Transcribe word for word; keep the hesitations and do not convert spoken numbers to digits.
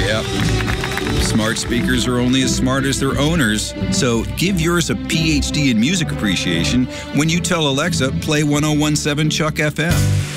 Yep. Smart speakers are only as smart as their owners, so give yours a P H D in music appreciation when you tell Alexa, play one oh one seven Chuck F M.